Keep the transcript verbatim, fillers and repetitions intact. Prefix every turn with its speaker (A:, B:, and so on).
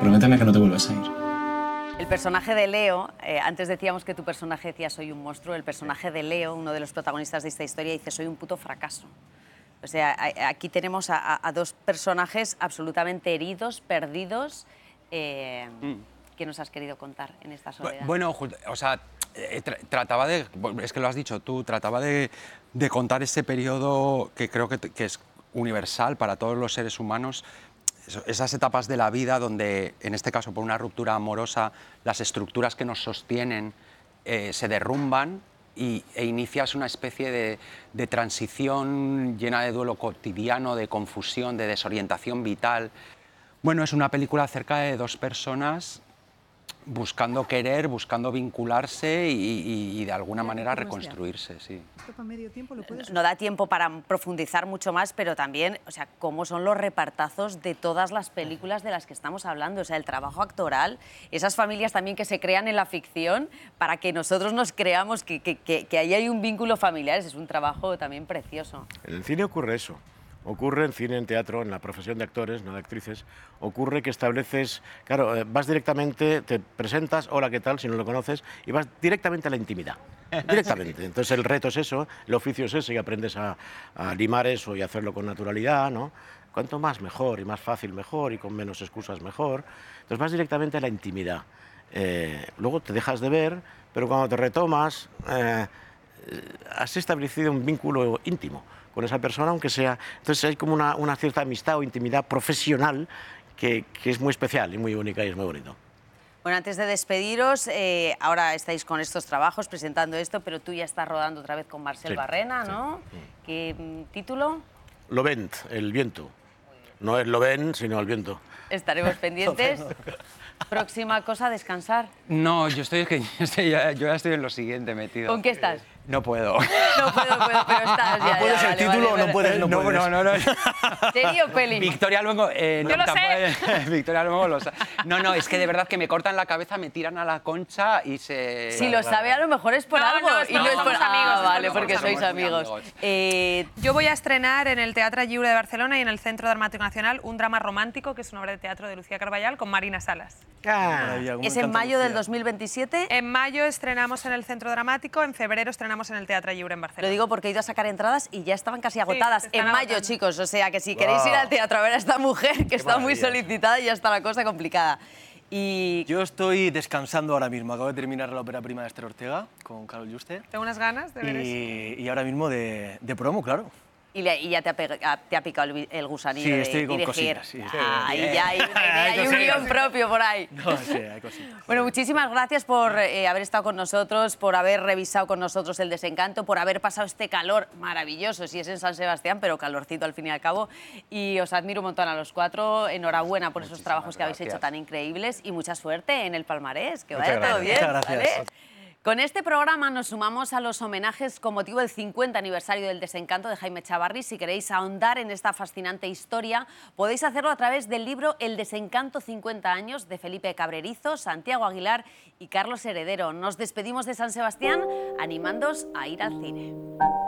A: Prométeme que no te vuelves a ir.
B: El personaje de Leo, eh, antes decíamos que tu personaje decía soy un monstruo, el personaje de Leo, uno de los protagonistas de esta historia, dice soy un puto fracaso. O sea, a, aquí tenemos a, a, a dos personajes absolutamente heridos, perdidos. Eh, mm. ¿Qué nos has querido contar en esta soledad?
C: Bueno, o sea, eh, tra trataba de, es que lo has dicho tú, trataba de, de contar ese periodo que creo que, que es universal para todos los seres humanos, esas etapas de la vida donde, en este caso por una ruptura amorosa, las estructuras que nos sostienen eh, se derrumban y, e inicias una especie de, de transición llena de duelo cotidiano, de confusión, de desorientación vital. Bueno, es una película acerca de dos personas buscando querer, buscando vincularse y, y, y de alguna manera reconstruirse, sí.
B: No da tiempo para profundizar mucho más, pero también, o sea, cómo son los repartazos de todas las películas de las que estamos hablando, o sea, el trabajo actoral, esas familias también que se crean en la ficción para que nosotros nos creamos que, que, que, que ahí hay un vínculo familiar, es un trabajo también precioso.
D: En el cine ocurre eso. Ocurre en cine, en teatro, en la profesión de actores, no de actrices, ocurre que estableces, claro, vas directamente, te presentas, hola, ¿qué tal?, si no lo conoces, y vas directamente a la intimidad, directamente. Entonces el reto es eso, el oficio es ese, y aprendes a, a limar eso y hacerlo con naturalidad, ¿no? Cuanto más mejor, y más fácil mejor, y con menos excusas mejor. Entonces vas directamente a la intimidad. Eh, luego te dejas de ver, pero cuando te retomas, eh, has establecido un vínculo íntimo con esa persona, aunque sea... Entonces hay como una, una cierta amistad o intimidad profesional que, que es muy especial y muy única y es muy bonito.
B: Bueno, antes de despediros, eh, ahora estáis con estos trabajos presentando esto, pero tú ya estás rodando otra vez con Marcel
D: sí,
B: Barrena,
D: sí.
B: ¿no? ¿Qué mm, título?
D: Lovent, el viento. No es Lovent, sino el viento.
B: Estaremos pendientes. Próxima cosa, descansar.
C: No, yo estoy, que yo, estoy, yo ya estoy en lo siguiente metido.
B: ¿Con qué estás?
C: No puedo.
B: No puedo, puedo, pero estás ya.
E: ¿No puedes
B: ya,
E: el
B: vale,
E: título
B: vale,
E: o no puedes? No,
C: no,
E: puedes.
C: no, no, no.
B: ¿Serio, peli?
C: Victoria Luengo... Eh,
B: Yo
C: no,
B: lo sé.
C: tampoco, Victoria Luengo lo sabe. No, no, es que de verdad que me cortan la cabeza, me tiran a la concha y se...
B: Si lo sabe, a lo mejor es por
F: No,
B: algo.
F: no, es
B: y no
F: porque
B: es por
F: somos amigos,
B: Ah,
F: es
B: vale,
F: porque
B: porque
F: somos
B: sois amigos.
C: amigos.
B: Eh,
F: Yo voy a estrenar en el Teatre Lliure de Barcelona y en el Centro Dramático Nacional un drama romántico, que es una obra de teatro de Lucía Carballal, con Marina Salas.
E: Maravilla, cómo
B: ¿Es
E: me
B: en
E: encanta
B: mayo del
E: Lucía.
B: dos mil veintisiete?
F: En mayo estrenamos en el Centro Dramático, en febrero estrenamos en el Teatre Lliure en Barcelona.
B: Lo digo porque he ido a sacar entradas y ya estaban casi agotadas.
F: se están
B: en mayo,
F: agotando.
B: chicos. O sea, que si queréis
E: Wow.
B: ir al teatro a ver a esta mujer, que está muy
E: maravilla.
B: solicitada y ya está la cosa complicada. Y
E: Yo estoy descansando ahora mismo. Acabo de terminar la ópera prima de Esther Ortega con Carol Juste.
F: Tengo unas ganas de ver eso.
E: Y, y ahora mismo de, de promo, claro.
B: Y, le- y ya te ha, pe- a- te ha picado el, vi- el gusanillo
E: Sí,
B: de
E: estoy con
B: dirigir.
E: cositas, sí.
B: Ah, ahí
E: Sí.
B: ya hay, una idea,
E: Hay
B: hay un
E: cositas.
B: guión propio por ahí.
E: No, sí, hay cositas.
B: Bueno, muchísimas gracias por eh, haber estado con nosotros, por haber revisado con nosotros El Desencanto, por haber pasado este calor maravilloso, si es en San Sebastián, pero calorcito al fin y al cabo. Y os admiro un montón a los cuatro. Enhorabuena por esos
C: Muchísimas
B: trabajos que habéis
C: gracias.
B: hecho tan increíbles y mucha suerte en el palmarés. Que
E: Muchas
B: vaya todo
E: gracias.
B: bien.
E: Muchas gracias.
B: ¿vale? Con este programa nos sumamos a los homenajes con motivo del cincuenta aniversario del Desencanto de Jaime Chavarri. Si queréis ahondar en esta fascinante historia, podéis hacerlo a través del libro El Desencanto cincuenta años de Felipe Cabrerizo, Santiago Aguilar y Carlos Heredero. Nos despedimos de San Sebastián animándoos a ir al cine.